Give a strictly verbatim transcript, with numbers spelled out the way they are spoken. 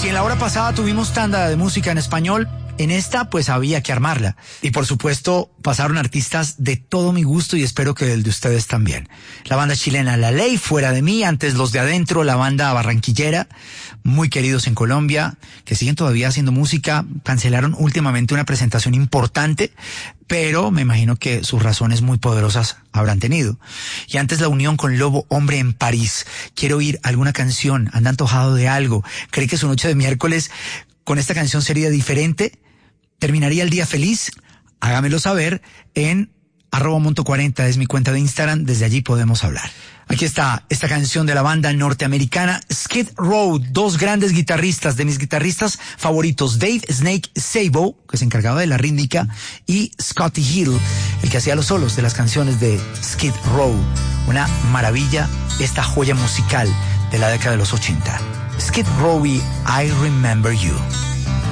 Si en la hora pasada tuvimos tanda de música en español, en esta pues había que armarla. Y por supuesto pasaron artistas de todo mi gusto y espero que el de ustedes también. La banda chilena La Ley, Fuera de Mí, antes Los de Adentro, la banda barranquillera, muy queridos en Colombia, que siguen todavía haciendo música. Cancelaron últimamente una presentación importante, pero me imagino que sus razones muy poderosas habrán tenido. Y antes La Unión con Lobo Hombre en París. Quiero oír alguna canción, anda antojado de algo, cree que su noche de miércoles con esta canción sería diferente, terminaría el día feliz. Hágamelo saber en arroba monto cuarenta, es mi cuenta de Instagram, desde allí podemos hablar. Aquí está esta canción de la banda norteamericana Skid Row, dos grandes guitarristas, de mis guitarristas favoritos, Dave Snake Sabo, que se encargaba de la rítmica, y Scotty Hill, el que hacía los solos de las canciones de Skid Row. Una maravilla, esta joya musical de la década de los ochenta. Skid Row y I Remember You.